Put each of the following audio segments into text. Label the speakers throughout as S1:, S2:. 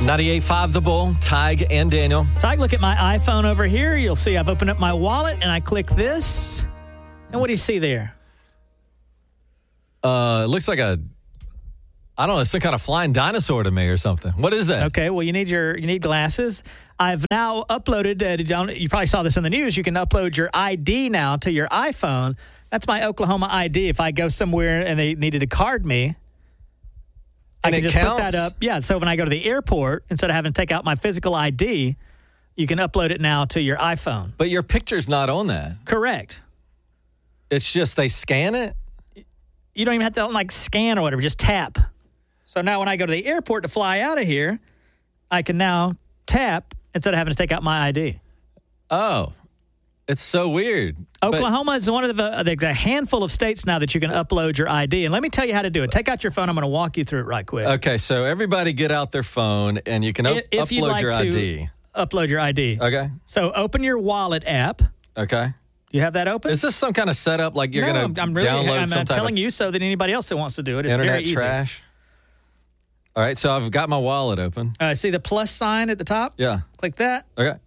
S1: 98.5 The Bull, Tig and Daniel.
S2: Tig, look at my iPhone over here. You'll see I've opened up my wallet, and I click this. And what do you see there?
S1: It looks like I don't know, some kind of flying dinosaur to me or something. What is that?
S2: Okay, well, you need glasses. I've now uploaded, you probably saw this in the news, you can upload your ID now to your iPhone. That's my Oklahoma ID. If I go somewhere and they needed to card me, I can just put that up. Yeah, so when I go to the airport, instead of having to take out my physical ID, you can upload it now to your iPhone.
S1: But your picture's not on that.
S2: Correct.
S1: It's just they scan it?
S2: You don't even have to scan or whatever, just tap. So now when I go to the airport to fly out of here, I can now tap instead of having to take out my ID.
S1: Oh, it's so weird.
S2: Oklahoma is one of a handful of states now that you can upload your ID. And let me tell you how to do it. Take out your phone. I'm going to walk you through it right quick.
S1: Okay, so everybody get out their phone, and you can upload your ID.
S2: Upload your ID.
S1: Okay.
S2: So open your wallet app.
S1: Okay.
S2: Do you have that open?
S1: Is this some kind of setup like you're going to download
S2: I'm telling you so that anybody else that wants to do it. It's
S1: internet
S2: very easy.
S1: Trash? All right, so I've got my wallet open.
S2: See the plus sign at the top?
S1: Yeah.
S2: Click that.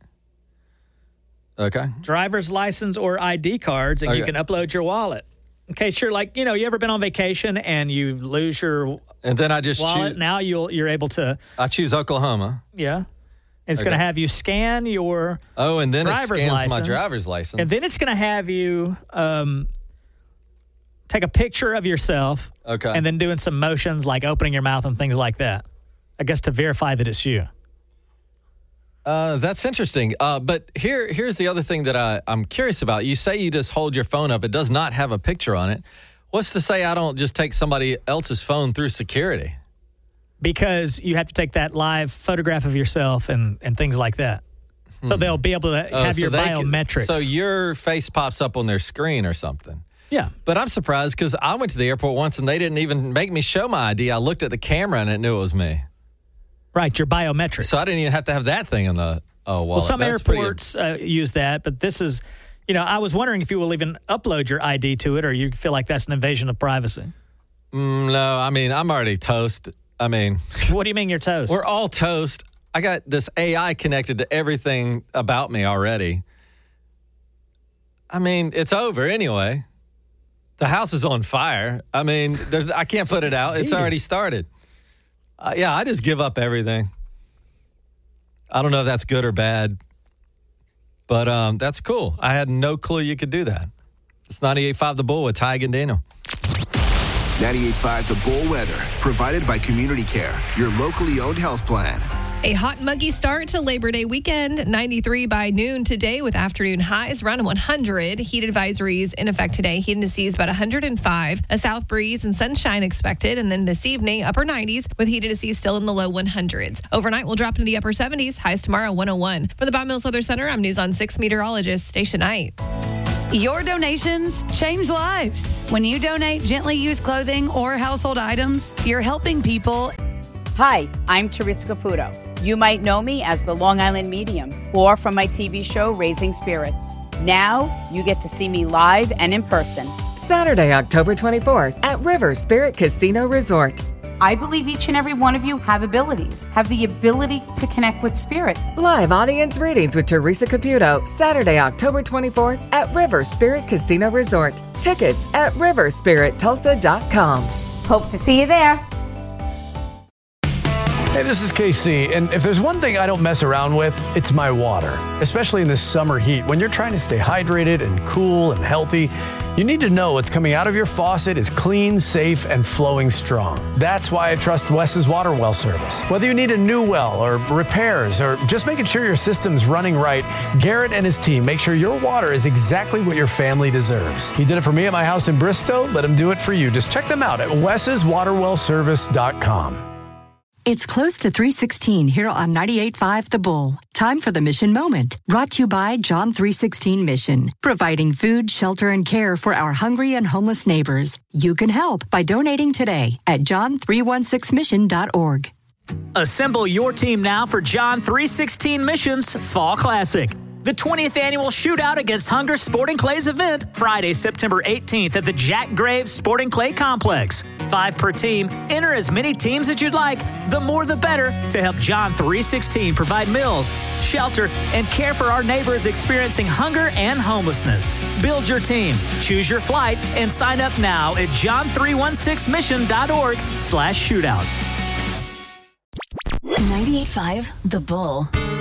S1: Okay.
S2: Driver's license or ID cards, and you can upload your wallet. In case you're you ever been on vacation and you lose your
S1: and then I just
S2: wallet, now you're able to.
S1: I choose Oklahoma.
S2: Yeah. It's going to have you scan your
S1: and then
S2: driver's
S1: it scans
S2: license,
S1: my driver's license.
S2: And then it's going to have you take a picture of yourself.
S1: Okay.
S2: And then doing some motions like opening your mouth and things like that. I guess to verify that it's you.
S1: That's interesting. But here's the other thing that I'm curious about. You say you just hold your phone up. It does not have a picture on it. What's to say I don't just take somebody else's phone through security? Because
S2: you have to take that live photograph of yourself and things like that. So they'll be able to have your biometrics.
S1: So your face pops up on their screen or something.
S2: Yeah.
S1: But I'm surprised because I went to the airport once and they didn't even make me show my ID. I looked at the camera and it knew it was me.
S2: Right, your biometrics.
S1: So I didn't even have to have that thing on the wallet.
S2: Well, some airports use that, but this is, I was wondering if you will even upload your ID to it or you feel like that's an invasion of privacy.
S1: No, I mean, I'm already toast. I mean.
S2: What do you mean you're toast?
S1: We're all toast. I got this AI connected to everything about me already. I mean, it's over anyway. The house is on fire. I mean, I can't put it out. It's already started. I just give up everything. I don't know if that's good or bad, but that's cool. I had no clue you could do that. It's 98.5 The Bull with Tig and Daniel.
S3: 98.5 The Bull weather, provided by Community Care, your locally owned health plan.
S4: A hot, muggy start to Labor Day weekend. 93 by noon today with afternoon highs around 100. Heat advisories in effect today. Heat indices about 105. A south breeze and sunshine expected. And then this evening, upper 90s with heat indices still in the low 100s. Overnight, we'll drop into the upper 70s. Highs tomorrow, 101. For the Bob Mills Weather Center, I'm News on 6 meteorologist Stacia Knight.
S5: Your donations change lives. When you donate gently used clothing or household items, you're helping people.
S6: Hi, I'm Teresa Caputo. You might know me as the Long Island Medium or from my TV show, Raising Spirits. Now you get to see me live and in person.
S7: Saturday, October 24th at River Spirit Casino Resort.
S6: I believe each and every one of you have the ability to connect with spirit.
S7: Live audience readings with Teresa Caputo, Saturday, October 24th at River Spirit Casino Resort. Tickets at riverspirittulsa.com.
S6: Hope to see you there.
S8: Hey, this is KC, and if there's one thing I don't mess around with, it's my water. Especially in this summer heat, when you're trying to stay hydrated and cool and healthy, you need to know what's coming out of your faucet is clean, safe, and flowing strong. That's why I trust Wes's Water Well service. Whether you need a new well or repairs or just making sure your system's running right, Garrett and his team make sure your water is exactly what your family deserves. He did it for me at my house in Bristow. Let him do it for you. Just check them out at wes'swaterwellservice.com.
S9: It's close to 3:16 here on 98.5 The Bull. Time for the Mission Moment. Brought to you by John 3:16 Mission. Providing food, shelter, and care for our hungry and homeless neighbors. You can help by donating today at john316mission.org.
S2: Assemble your team now for John 3:16 Mission's Fall Classic.
S10: the 20th annual Shootout Against Hunger Sporting Clays event, Friday, September 18th at the Jack Graves Sporting Clay Complex. 5 per team. Enter as many teams as you'd like. The more the better to help John 316 provide meals, shelter, and care for our neighbors experiencing hunger and homelessness. Build your team, choose your flight, and sign up now at john316mission.org/shootout.
S9: 98.5 The Bull.